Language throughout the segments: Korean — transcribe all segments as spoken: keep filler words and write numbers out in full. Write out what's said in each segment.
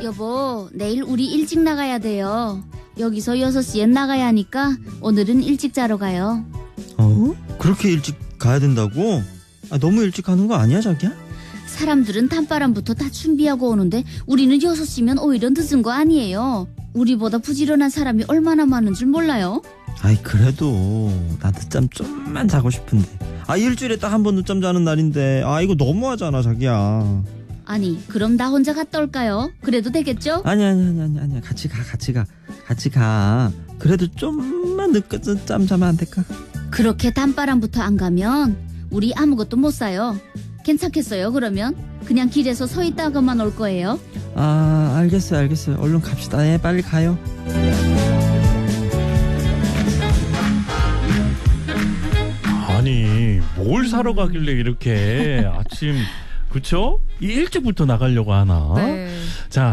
여보, 내일 우리 일찍 나가야 돼요. 여기서 여섯 시에 나가야 하니까 오늘은 일찍 자러 가요. 어? 그렇게 일찍 가야 된다고? 아, 너무 일찍 가는 거 아니야, 자기야? 사람들은 단바람부터 다 준비하고 오는데 우리는 여섯 시면 오히려 늦은 거 아니에요. 우리보다 부지런한 사람이 얼마나 많은 줄 몰라요? 아이, 그래도 나 늦잠 좀만 자고 싶은데. 아, 일주일에 딱 한 번 늦잠 자는 날인데. 아, 이거 너무하잖아, 자기야. 아니, 그럼 나 혼자 갔다 올까요? 그래도 되겠죠? 아니 아니 아니 아니 아니 같이 가 같이 가 같이 가. 그래도 좀만 늦잠 자면 안 될까? 그렇게 단바람부터 안 가면 우리 아무것도 못 사요. 괜찮겠어요? 그러면 그냥 길에서 서 있다가만 올 거예요. 아, 알겠어요 알겠어요. 얼른 갑시다. 네, 빨리 가요. 아니, 뭘 사러 가길래 이렇게 아침, 그쵸? 일찍부터 나가려고 하나? 네. 자,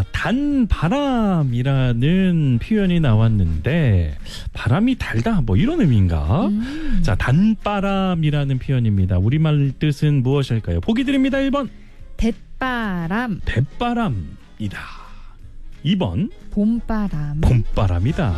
단바람이라는 표현이 나왔는데, 바람이 달다, 뭐 이런 의미인가? 음. 자, 단바람이라는 표현입니다. 우리말 뜻은 무엇일까요? 보기 드립니다. 일 번 대바람, 대바람이다. 이 번 봄바람. 봄바람이다.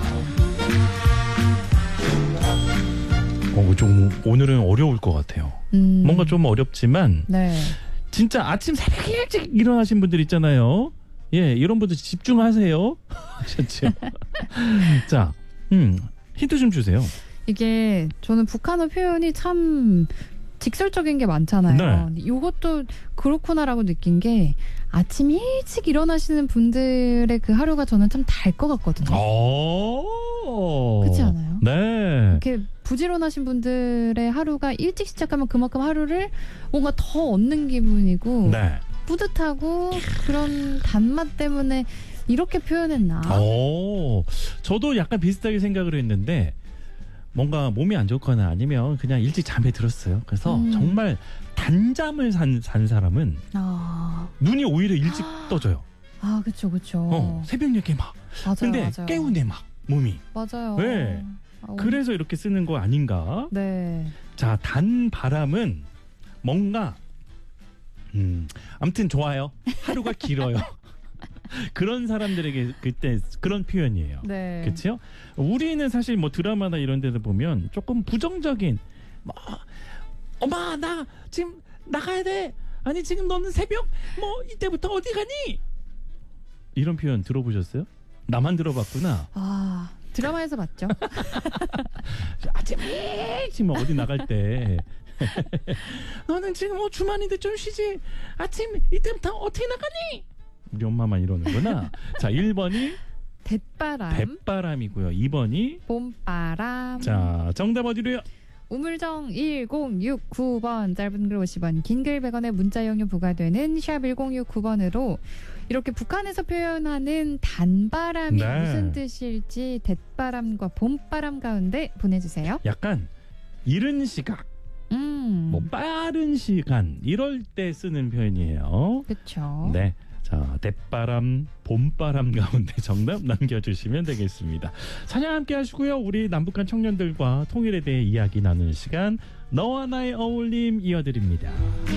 어, 좀 오늘은 어려울 것 같아요. 음. 뭔가 좀 어렵지만 네. 진짜 아침 새벽에 일찍 일어나신 분들 있잖아요. 예, 이런 분들 집중하세요. 아셨죠? 자, 음, 힌트 좀 주세요. 이게 저는 북한어 표현이 참 직설적인 게 많잖아요. 네. 이것도 그렇구나라고 느낀 게 아침 일찍 일어나시는 분들의 그 하루가 저는 참 달 것 같거든요. 오, 그렇지 않아요? 네. 이렇게 부지런하신 분들의 하루가 일찍 시작하면 그만큼 하루를 뭔가 더 얻는 기분이고 네. 뿌듯하고 그런 단맛 때문에 이렇게 표현했나? 오, 저도 약간 비슷하게 생각을 했는데 뭔가 몸이 안 좋거나 아니면 그냥 일찍 잠에 들었어요. 그래서 음. 정말 단잠을 산, 산 사람은 아, 눈이 오히려 일찍 떠져요. 아, 그렇죠, 그렇죠. 어, 새벽녘에 막. 맞아요, 근데 맞아요. 깨우네 막 몸이. 맞아요. 네. 아, 그래서 이렇게 쓰는 거 아닌가? 네. 자, 단바람은 뭔가 음, 아무튼 좋아요. 하루가 길어요. 그런 사람들에게 그때 그런 표현이에요. 네. 그렇죠? 우리는 사실 뭐 드라마나 이런 데서 보면 조금 부정적인 뭐 엄마 나 지금 나가야 돼. 아니 지금 너는 새벽 뭐 이때부터 어디 가니? 이런 표현 들어보셨어요? 나만 들어봤구나. 아, 드라마에서 봤죠. 아침 일찍 뭐 어디 나갈 때 너는 지금 뭐 주말인데 좀 쉬지. 아침 이때부터 어떻게 나가니? 우리 엄마만 이러는구나. 자, 일 번이 대바람, 대바람이고요. 이 번이 봄바람. 자, 정답 어디로요? 우물정 일공육구 번, 짧은 글 오십 원, 긴 글 백 원의 문자 이용료 부과되는 샵 일공육구 번으로 이렇게 북한에서 표현하는 단바람이 네. 무슨 뜻일지 대바람과 봄바람 가운데 보내주세요. 약간 이른 시각, 음, 뭐 빠른 시간 이럴 때 쓰는 표현이에요. 그렇죠. 네. 자, 대바람, 봄바람 가운데 정답 남겨주시면 되겠습니다. 찬양 함께 하시고요. 우리 남북한 청년들과 통일에 대해 이야기 나누는 시간, 너와 나의 어울림 이어드립니다.